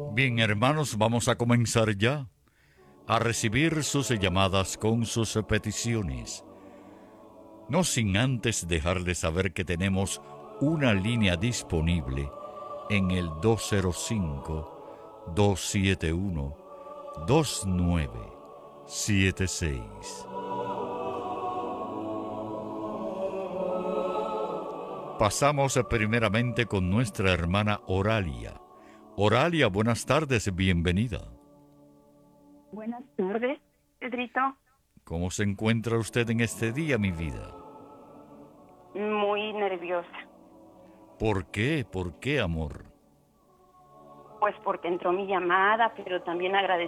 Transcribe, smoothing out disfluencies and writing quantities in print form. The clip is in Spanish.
Bien, hermanos, vamos a comenzar ya a recibir sus llamadas con sus peticiones. No sin antes dejarles saber que tenemos una línea disponible en el 205-271-2976. Pasamos primeramente con nuestra hermana Oralia. Oralia, buenas tardes, bienvenida. Buenas tardes, Pedrito. ¿Cómo se encuentra usted en este día, mi vida? Muy nerviosa, ¿Por qué? ¿Por qué, amor? pues porque entró mi llamada, pero también